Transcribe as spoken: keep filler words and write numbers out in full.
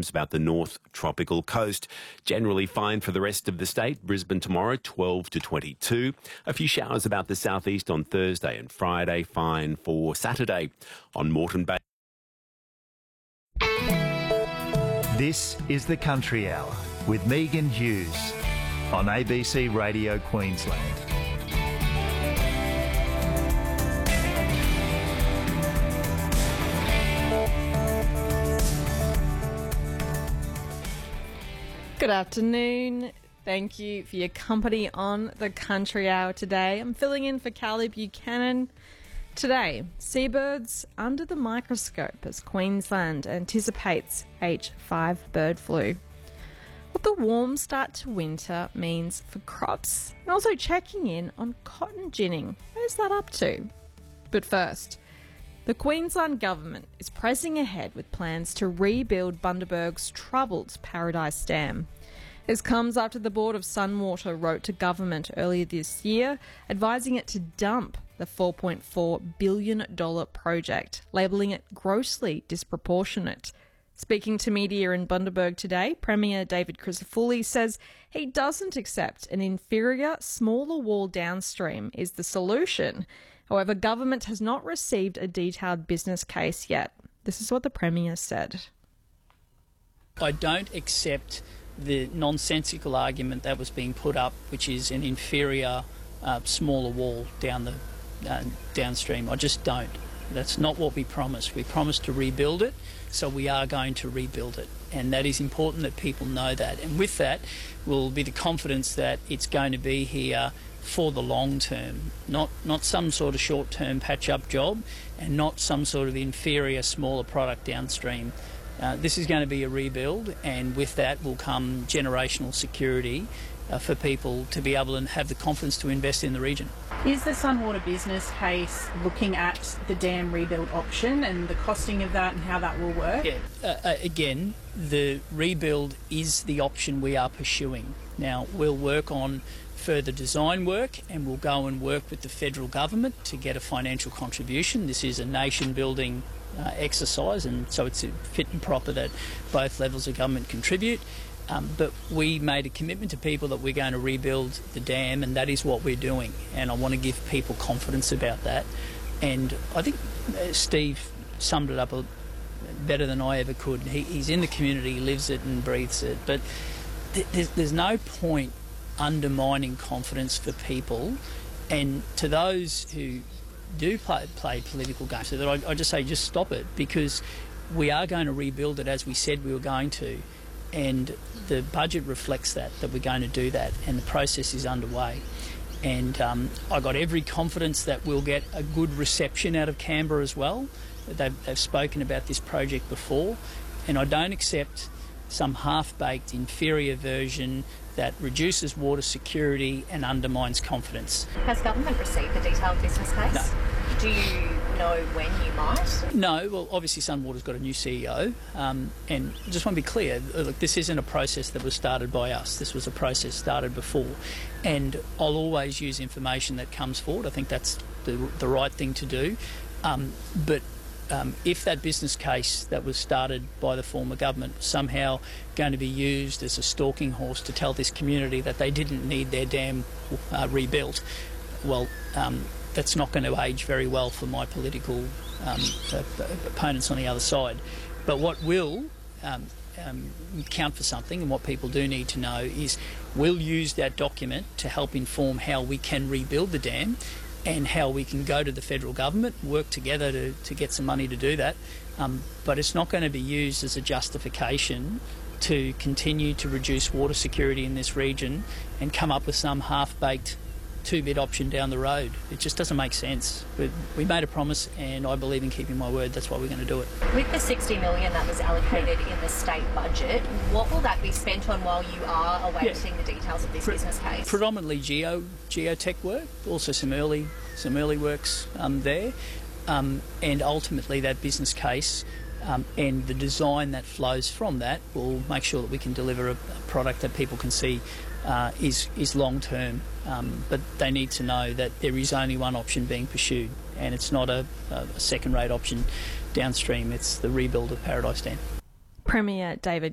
about the North Tropical Coast. Generally fine for the rest of the state. Brisbane tomorrow, twelve to twenty-two. A few showers about the southeast on Thursday and Friday. Fine for Saturday. On Moreton Bay. This is the Country Hour with Megan Hughes on A B C Radio Queensland. Good afternoon. Thank you for your company on the Country Hour today. I'm filling in for Callie Buchanan. Today, seabirds under the microscope as Queensland anticipates H five bird flu. What the warm start to winter means for crops, and also checking in on cotton ginning. Where's that up to? But first, the Queensland Government is pressing ahead with plans to rebuild Bundaberg's troubled Paradise Dam. This comes after the Board of Sunwater wrote to Government earlier this year, advising it to dump the four point four billion dollars project, labelling it grossly disproportionate. Speaking to media in Bundaberg today, Premier David Crisafulli says he doesn't accept an inferior, smaller wall downstream is the solution. However, government has not received a detailed business case yet. This is what the Premier said. I don't accept the nonsensical argument that was being put up, which is an inferior, uh, smaller wall down the uh, downstream. I just don't. That's not what we promised. We promised to rebuild it, so we are going to rebuild it. And that is important that people know that. And with that will be the confidence that it's going to be here for the long term, not not some sort of short-term patch-up job and not some sort of inferior, smaller product downstream. Uh, this is going to be a rebuild, and with that will come generational security uh, for people to be able to have the confidence to invest in the region. Is the Sunwater business case looking at the dam rebuild option and the costing of that and how that will work? Yeah, uh, uh, again, the rebuild is the option we are pursuing. Now, we'll work on further design work and we'll go and work with the federal government to get a financial contribution. This is a nation-building uh, exercise, and so it's fit and proper that both levels of government contribute. Um, but we made a commitment to people that we're going to rebuild the dam, and that is what we're doing. And I want to give people confidence about that. And I think uh, Steve summed it up a, better than I ever could. He, he's in the community, he lives it and breathes it. But th- there's, there's no point undermining confidence for people. And to those who do play, play political games, so that I, I just say just stop it, because we are going to rebuild it as we said we were going to. And the budget reflects that, that we're going to do that, and the process is underway. And um, I got every confidence that we'll get a good reception out of Canberra as well. They've, they've spoken about this project before, and I don't accept some half-baked, inferior version that reduces water security and undermines confidence. Has government received the detailed business case? No. Do you know when you might? No, well, obviously Sunwater's got a new C E O, um, and I just want to be clear, look, this isn't a process that was started by us. This was a process started before, and I'll always use information that comes forward. I think that's the, the right thing to do, um, but Um, if that business case that was started by the former government was somehow going to be used as a stalking horse to tell this community that they didn't need their dam uh, rebuilt, well, um, that's not going to age very well for my political um, uh, opponents on the other side. But what will um, um, count for something, and what people do need to know, is we'll use that document to help inform how we can rebuild the dam, and how we can go to the federal government, work together to, to get some money to do that. Um, but it's not going to be used as a justification to continue to reduce water security in this region and come up with some half-baked two-bit option down the road. It just doesn't make sense. We, we made a promise, and I believe in keeping my word. That's why we're going to do it. With the sixty million dollars that was allocated in the state budget, what will that be spent on while you are awaiting yeah. the details of this Pre- business case? Predominantly geo geotech work, also some early some early works um, there, um, and ultimately that business case um, and the design that flows from that will make sure that we can deliver a, a product that people can see uh, is is long term. Um, but they need to know that there is only one option being pursued, and it's not a, a second-rate option downstream. It's the rebuild of Paradise Dam. Premier David